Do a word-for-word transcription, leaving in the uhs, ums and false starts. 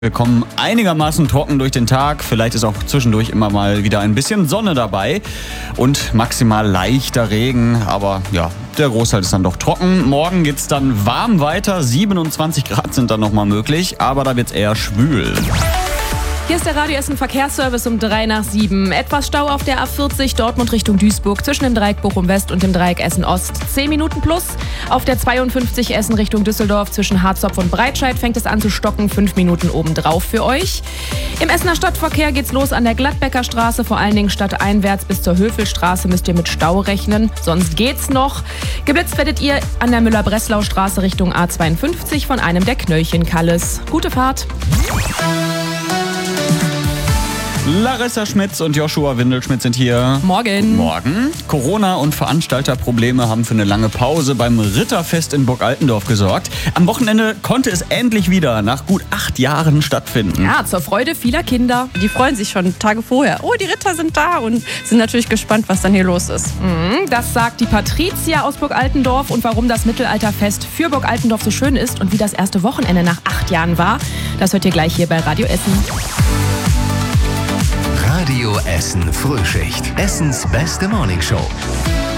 Wir kommen einigermaßen trocken durch den Tag. Vielleicht ist auch zwischendurch immer mal wieder ein bisschen Sonne dabei und maximal leichter Regen. Aber ja, der Großteil ist dann doch trocken. Morgen geht's dann warm weiter. siebenundzwanzig Grad sind dann nochmal möglich, aber da wird's eher schwül. Hier ist der Radio Essen Verkehrsservice um drei nach sieben. Etwas Stau auf der A vierzig Dortmund Richtung Duisburg zwischen dem Dreieck Bochum West und dem Dreieck Essen Ost. zehn Minuten plus. Auf der zweiundfünfzig Essen Richtung Düsseldorf zwischen Harzopf und Breitscheid fängt es an zu stocken. fünf Minuten obendrauf für euch. Im Essener Stadtverkehr geht's los an der Gladbecker Straße. Vor allen Dingen stadteinwärts bis zur Hövelstraße müsst ihr mit Stau rechnen. Sonst geht's noch. Geblitzt werdet ihr an der Müller-Breslau-Straße Richtung A zweiundfünfzig von einem der Knöllchenkalles. Gute Fahrt. Larissa Schmitz und Joshua Windelschmidt sind hier. Morgen. Morgen. Corona und Veranstalterprobleme haben für eine lange Pause beim Ritterfest in Burg Altendorf gesorgt. Am Wochenende konnte es endlich wieder nach gut acht Jahren stattfinden. Ja, zur Freude vieler Kinder. Die freuen sich schon Tage vorher. Oh, die Ritter sind da und sind natürlich gespannt, was dann hier los ist. Mhm, das sagt die Patricia aus Burg Altendorf und warum das Mittelalterfest für Burg Altendorf so schön ist und wie das erste Wochenende nach acht Jahren war. Das hört ihr gleich hier bei Radio Essen. Radio Essen Frühschicht. Essens beste Morningshow.